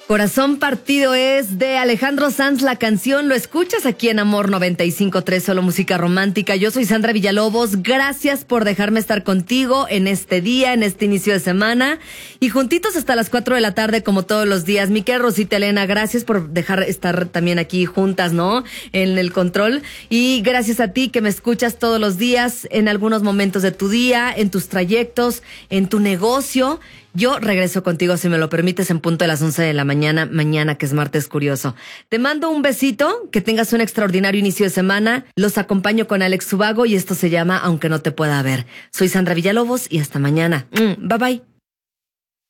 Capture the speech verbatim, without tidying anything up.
Corazón partido es de Alejandro Sanz, la canción. Lo escuchas aquí en Amor noventa y cinco punto tres, solo música romántica. Yo soy Sandra Villalobos. Gracias por dejarme estar contigo en este día, en este inicio de semana. Y juntitos hasta las cuatro de la tarde, como todos los días. Mi querida Rosita Elena, gracias por dejar estar también aquí juntas, ¿no? En el control. Y gracias a ti que me escuchas todos los días, en algunos momentos de tu día, en tus trayectos, en tu negocio. Yo regreso contigo, si me lo permites, en punto de las once de la mañana, mañana que es martes curioso. Te mando un besito, que tengas un extraordinario inicio de semana. Los acompaño con Alex Ubago y esto se llama Aunque no te pueda ver. Soy Sandra Villalobos y hasta mañana. Mm, bye bye.